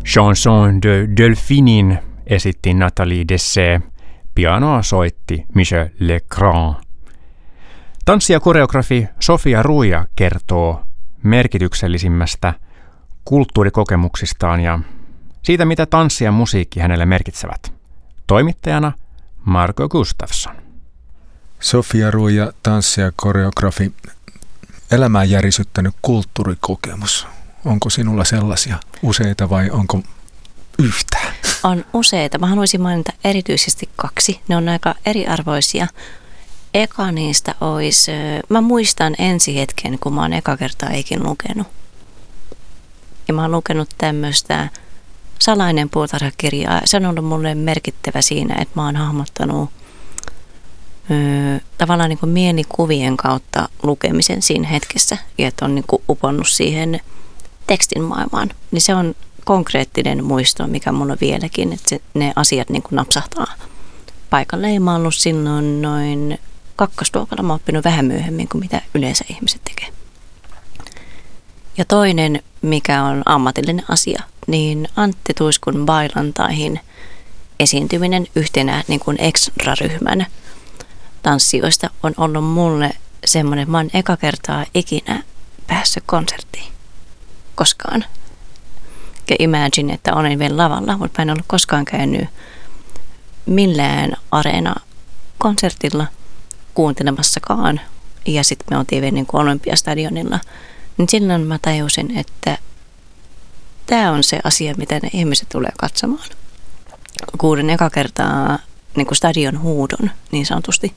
Chanson de Delphinin esitti Nathalie Dessay, pianoa soitti Michel Legrand. Tanssi- ja koreografi Sofia Ruija kertoo merkityksellisimmästä kulttuurikokemuksistaan ja siitä, mitä tanssi ja musiikki hänelle merkitsevät. Toimittajana Marco Gustafsson. Sofia Ruija, tanssi- ja koreografi. Elämää järisyttänyt kulttuurikokemus. Onko sinulla sellaisia useita vai onko yhtään? On useita. Mä haluaisin mainita erityisesti 2. Ne on aika eriarvoisia. Eka niistä olisi, mä muistan ensi hetken, kun mä oon eka kertaa ikin lukenut. Ja mä oon lukenut tämmöistä Salainen puutarhakirjaa. Se on ollut mulle merkittävä siinä, että mä oon hahmottanut tavallaan niin kuin mielikuvien kautta lukemisen siinä hetkessä. Ja että on niin kuin uponnut siihen tekstin maailmaan. Niin se on konkreettinen muisto, mikä mulla on vieläkin, että ne asiat niin kuin napsahtaa paikalle. Mä oon ollut silloin noin 2. luokalla. Mä oon oppinut vähän myöhemmin kuin mitä yleensä ihmiset tekee. Ja toinen, mikä on ammatillinen asia, niin Antti Tuiskun Bailantaihin esiintyminen yhtenä niin kuin extra-ryhmän tanssijoista on ollut mulle semmoinen, että mä oon eka kertaa ikinä päässyt konserttiin koskaan. Ja imagine, että olen vielä lavalla, mutta mä en ollut koskaan käynyt millään areena-konsertilla kuuntelemassakaan. Ja sitten me oltiin vielä niin kuin Olympiastadionilla. Niin silloin mä tajusin, että tämä on se asia, mitä ne ihmiset tulee katsomaan. Kuulin eka kertaa niin kuin stadion huudon, niin sanotusti.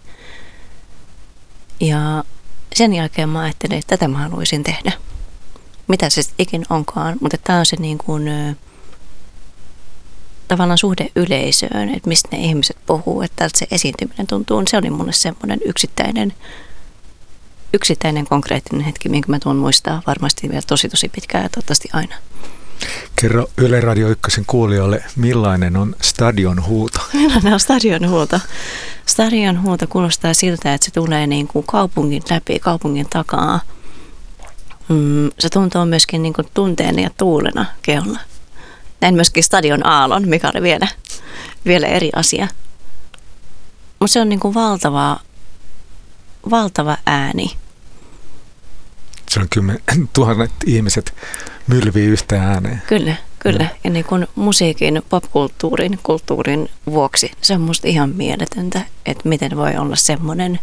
Ja sen jälkeen mä ajattelin, että tätä mä haluaisin tehdä. Mitä se sitten ikin onkaan, mutta tämä on se niin kuin, tavallaan suhde yleisöön, että mistä ne ihmiset puhuu, että tältä se esiintyminen tuntuu. Se oli mulle semmoinen yksittäinen konkreettinen hetki, minkä mä tuun muistaa varmasti vielä tosi pitkään ja toivottavasti aina. Kerro Yle Radio 1 kuulijoille, millainen on stadion huuto? Millainen on stadion huuto? Stadion huuto kuulostaa siltä, että se tulee niin kuin kaupungin läpi, kaupungin takaa. Se tuntuu myöskin niin kuin tunteena ja tuulena keholla. Näin myöskin stadion aallon, mikä oli vielä eri asia. Mutta se on niin kuin valtava ääni. Se on 10 000 ihmiset mylvii yhtä ääneen. Kyllä. Ja niin kuin musiikin, kulttuurin vuoksi se on musta ihan mieletöntä, että miten voi olla semmoinen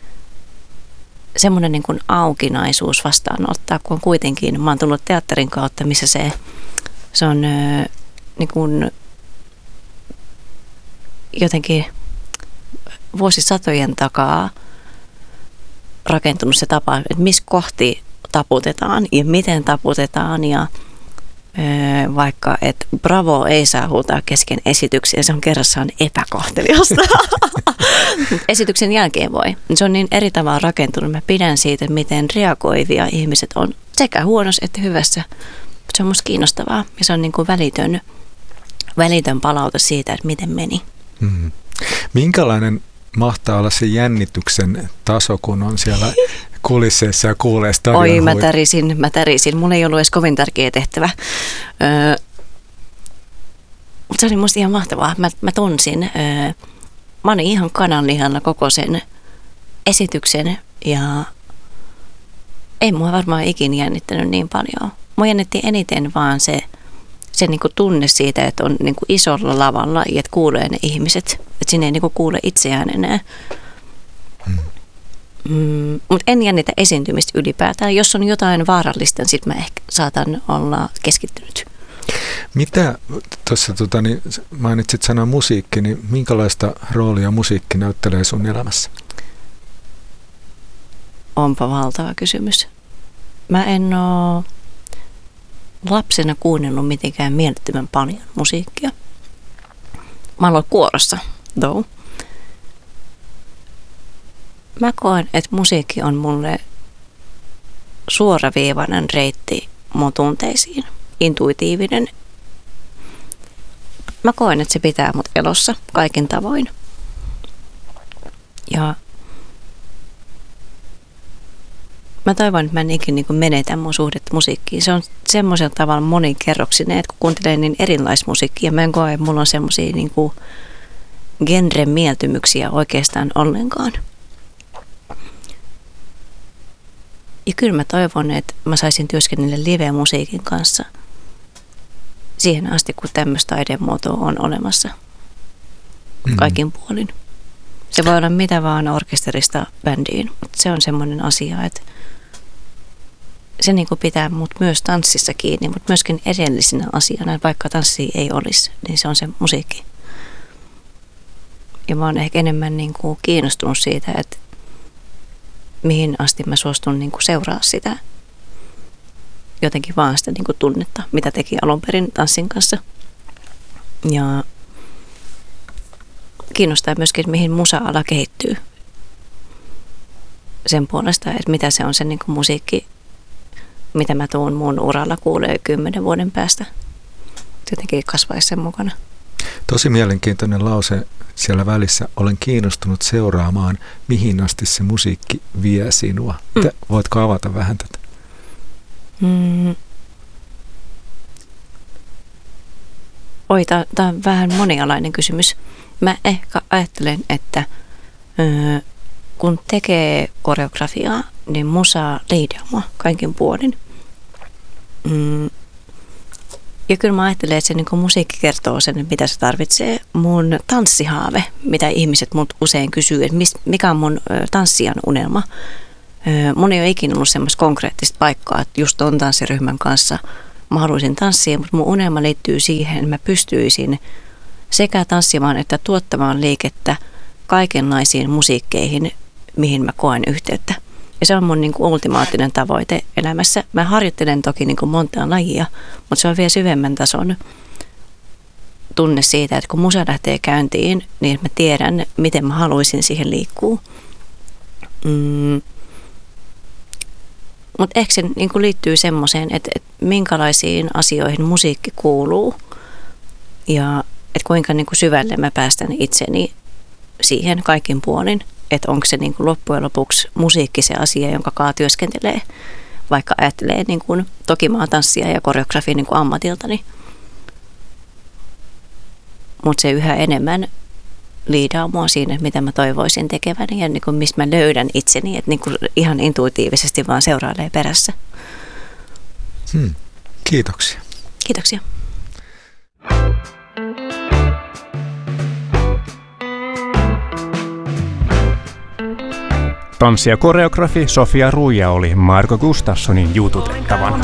niin kuin aukinaisuus vastaanottaa, kun on kuitenkin, mä oon tullut teatterin kautta, missä se on niin kuin jotenkin vuosisatojen takaa rakentunut se tapa, että missä kohti taputetaan ja miten taputetaan ja vaikka, että bravo ei saa huutaa kesken esityksiä, se on kerrassaan epäkohteliasta. Esityksen jälkeen voi. Se on niin eri tavalla rakentunut. Mä pidän siitä, miten reagoivia ihmiset on sekä huonossa että hyvässä. Se on musta kiinnostavaa ja se on niin kuin välitön palaute siitä, että miten meni. Mm. Minkälainen mahtaa olla se jännityksen taso, kun on siellä kulisseissa ja kuulee stadion Oi, mä tärisin. Mulla ei ollut edes kovin tärkeä tehtävä. Mutta se oli musta ihan mahtavaa. Mä tunsin. Mä olin ihan kananlihalla koko sen esityksen ja ei mua varmaan ikinä jännittänyt niin paljon. Mua jännitti eniten vaan se niinku tunne siitä, että on niinku isolla lavalla ja että kuulee ne ihmiset. Että sinne ei niinku kuule itseään enää. Mutta en jännitä esiintymistä ylipäätään. Jos on jotain vaarallista, niin sitten mä ehkä saatan olla keskittynyt. Mitä tuossa mainitsit sanan musiikki, niin minkälaista roolia musiikki näyttelee sun elämässä? Onpa valtava kysymys. Mä en ole lapsena kuunnellut mitenkään mielettömän paljon musiikkia. Mä oon ollut kuorossa, though. Mä koen, että musiikki on mulle suoraviivainen reitti mun tunteisiin, intuitiivinen. Mä koen, että se pitää mut elossa kaikin tavoin. Ja Mä toivon, että mä en ikinä niin menetän mun suhdetta musiikkiin. Se on semmoisella tavalla monikerroksinen, että kun kuuntelee niin erilaista musiikkia, mä en koe, että mulla on semmoisia niin genren mieltymyksiä oikeastaan ollenkaan. Ja kyllä mä toivon, että mä saisin työskennellä live-musiikin kanssa siihen asti, kun tämmöistä taidemuotoa on olemassa kaikin puolin. Se voi olla mitä vaan orkesterista bändiin, mutta se on semmoinen asia, että se niin kuin pitää mut myös tanssissa kiinni, mutta myöskin edellisenä asiana, että vaikka tanssia ei olisi, niin se on se musiikki. Ja mä oon ehkä enemmän niin kuin kiinnostunut siitä, että mihin asti mä suostun niin kuin seuraa sitä jotenkin vaan sitä niin kuin tunnetta, mitä teki alun perin tanssin kanssa. Ja kiinnostaa myöskin, mihin musa-ala kehittyy sen puolesta, että mitä se on se niin kuin musiikki, mitä mä tuun mun uralla kuulee 10 vuoden päästä. Jotenkin kasvaisi sen mukana. Tosi mielenkiintoinen lause siellä välissä. Olen kiinnostunut seuraamaan, mihin asti se musiikki vie sinua. Voitko avata vähän tätä? Tämä on vähän monialainen kysymys. Mä ehkä ajattelen, että kun tekee koreografiaa, niin musa liidaa mua kaikin puolin. Ja kyllä mä ajattelen, että se niin kuin musiikki kertoo sen, mitä se tarvitsee. Mun tanssihaave, mitä ihmiset mut usein kysyy, että mikä on mun tanssijan unelma. Mun ei ole ikinä ollut semmoista konkreettista paikkaa, että just ton tanssiryhmän kanssa mä haluaisin tanssia, mutta mun unelma liittyy siihen, että mä pystyisin sekä tanssimaan että tuottamaan liikettä kaikenlaisiin musiikkeihin, mihin mä koen yhteyttä. Ja se on mun niin kuin ultimaattinen tavoite elämässä. Mä harjoittelen toki niin kuin montaa lajia, mutta se on vielä syvemmän tason tunne siitä, että kun musa lähtee käyntiin, niin mä tiedän, miten mä haluaisin siihen liikkua. Mutta ehkä se niin kuin liittyy semmoiseen, että minkälaisiin asioihin musiikki kuuluu ja että kuinka niin kuin syvälle mä päästän itseni siihen kaikin puolin. Että onko se niin kuin loppujen lopuksi musiikki se asia, jonka kaa työskentelee, vaikka ajattelee niin kuin, toki mä oon tanssia ja koreografia niin kuin ammatiltani. Mutta se yhä enemmän liidaa mua siinä, mitä mä toivoisin tekeväni ja niin kuin, mistä mä löydän itseni, että niin kuin ihan intuitiivisesti vaan seurailee perässä. Kiitoksia. Kiitoksia. Tanssi- ja koreografi Sofia Ruija oli Marko Gustafssonin jututettavana.